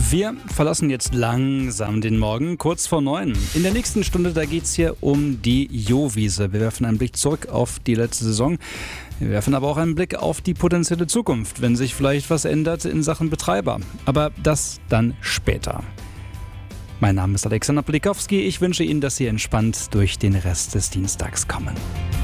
Wir verlassen jetzt langsam den Morgen, kurz vor 9. In der nächsten Stunde, da geht es hier um die Jo-Wiese. Wir werfen einen Blick zurück auf die letzte Saison. Wir werfen aber auch einen Blick auf die potenzielle Zukunft, wenn sich vielleicht was ändert in Sachen Betreiber. Aber das dann später. Mein Name ist Alexander Polikowski. Ich wünsche Ihnen, dass Sie entspannt durch den Rest des Dienstags kommen.